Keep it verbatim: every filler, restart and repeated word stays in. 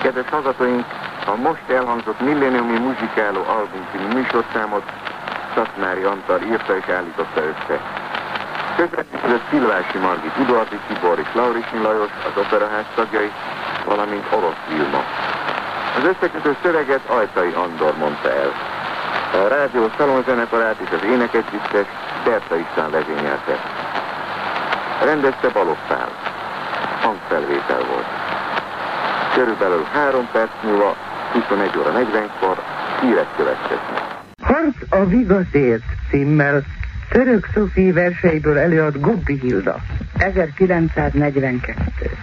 Kedves hallgatóink, a most elhangzott Millenniumi Muzsikáló album című műsorszámot Szatmári Antal írta és állította össze. Közvetítőt Szilvási Margit, Uduardi Tibor és Laurisin Lajos, az Operaház tagjai, valamint Orosz Vilma. Az összekötő szöveget Ajtai Andor mondta el. A rádió szalonzenekarát és az énekesgyüttes Berta István vezényelte. Rendezte Balogh Pál. Hangfelvétel volt. Körülbelül három perc múlva, huszonegy óra negyvenkor hírek következnek. Harc a Vigatért címmel Török Szofi verseiből előad Gubbi Hilda. ezerkilencszáznegyvenkettő.